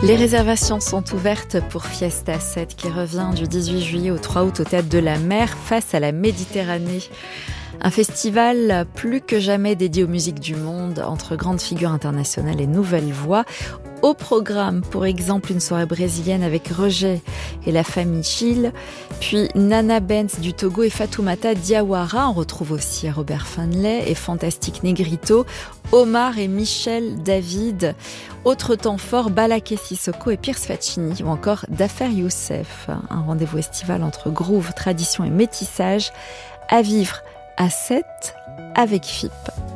Les réservations sont ouvertes pour Fiesta 7 qui revient du 18 juillet au 3 août au Théâtre de la Mer face à la Méditerranée. Un festival plus que jamais dédié aux musiques du monde, entre grandes figures internationales et nouvelles voix. Au programme, pour exemple, une soirée brésilienne avec Roger et la famille Chil, puis Nana Benz du Togo et Fatoumata Diawara. On retrouve aussi Robert Fanley et Fantastic Negrito, Omar et Michel David. Autre temps fort, Balaké Sissoko et Pierce Faccini, ou encore Dafer Youssef. Un rendez-vous estival entre groove, tradition et métissage, à vivre à 7 avec FIP.